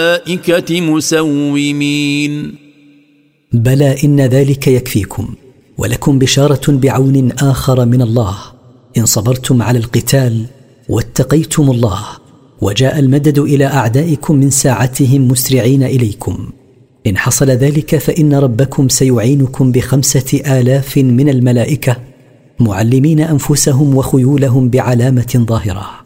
الملائكة مسومين. بلى إن ذلك يكفيكم، ولكم بشارة بعون آخر من الله إن صبرتم على القتال واتقيتم الله، وجاء المدد إلى أعدائكم من ساعتهم مسرعين إليكم. إن حصل ذلك فإن ربكم سيعينكم ب5,000 من الملائكة معلمين أنفسهم وخيولهم بعلامة ظاهرة.